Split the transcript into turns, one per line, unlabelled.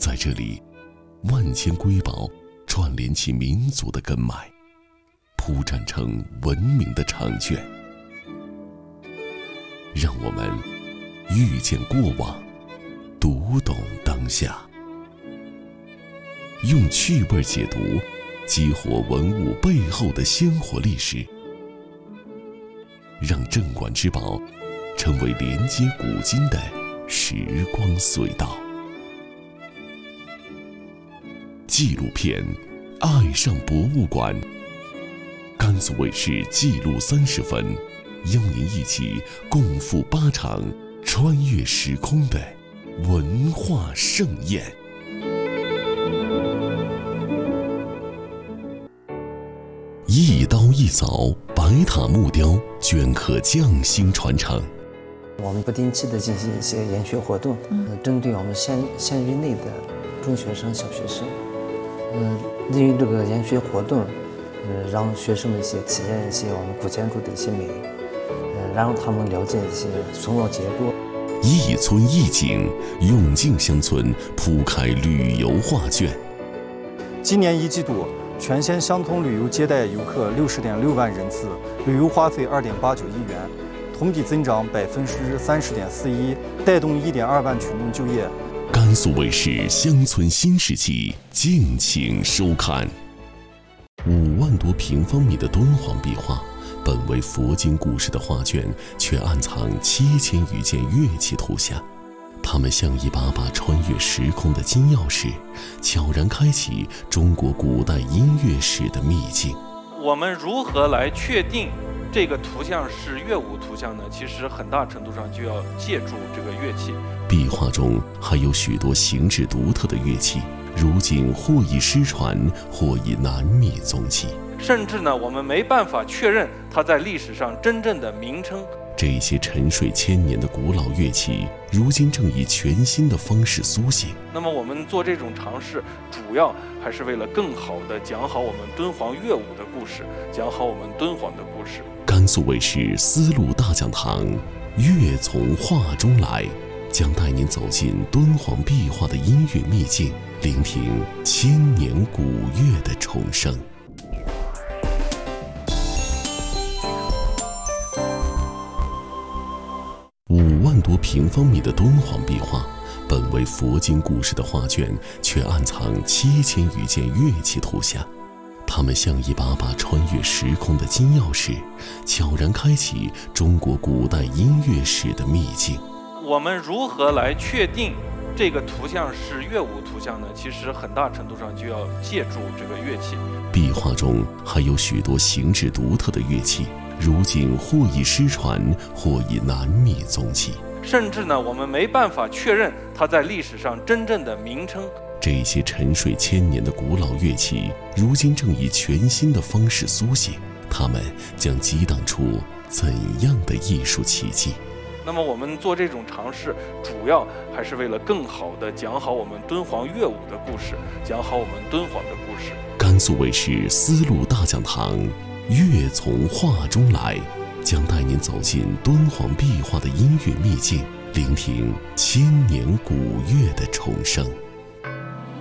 在这里，万千瑰宝串联起民族的根脉，铺展成文明的长卷。让我们遇见过往，读懂当下，用趣味解读，激活文物背后的鲜活历史，让镇馆之宝成为连接古今的时光隧道。纪录片《爱上博物馆》，甘肃卫视纪录30分，邀您一起共赴8场穿越时空的文化盛宴。一刀一凿，白塔木雕镌刻匠心传承。
我们不定期的进行一些研学活动，针对我们县域内的中学生、小学生，利用这个研学活动，让学生们体验一些我们古建筑的一些美，让他们了解一些村落结构。
一村一景，永靖乡村铺开旅游画卷。
今年1季度，全县乡村旅游接待游客60.6万人次，旅游花费2.89亿元，同比增长30.41%，带动1.2万群众就业。
甘肃卫视乡村新世纪，敬请收看。5万多平方米的敦煌壁画，本为佛经故事的画卷，却暗藏7000余件乐器图像。它们像一把把穿越时空的金钥匙，悄然开启中国古代音乐史的秘境。
我们如何来确定这个图像是乐舞图像呢？其实很大程度上就要借助这个乐器。
壁画中还有许多形制独特的乐器，如今或已失传，或已难觅踪迹。
甚至呢，我们没办法确认它在历史上真正的名称。
这些沉睡千年的古老乐器，如今正以全新的方式苏醒。
那么我们做这种尝试，主要还是为了更好地讲好我们敦煌乐舞的故事，讲好我们敦煌的故事。
甘肃卫视丝路大讲堂，乐从画中来，将带您走进敦煌壁画的音乐秘境，聆听千年古乐的重生。5万多平方米的敦煌壁画，本为佛经故事的画卷，却暗藏7000余件乐器图像。它们像一把把穿越时空的金钥匙，悄然开启中国古代音乐史的秘境。
我们如何来确定这个图像是乐舞图像呢？其实很大程度上就要借助这个乐器。
壁画中还有许多形制独特的乐器，如今或已失传，或已难觅踪迹。
甚至呢，我们没办法确认它在历史上真正的名称。
这些沉睡千年的古老乐器，如今正以全新的方式苏醒，它们将激荡出怎样的艺术奇迹？
那么我们做这种尝试，主要还是为了更好地讲好我们敦煌乐舞的故事，讲好我们敦煌的故事。
甘肃卫视丝路大讲堂，乐从画中来，将带您走进敦煌壁画的音乐秘境，聆听千年古乐的重生。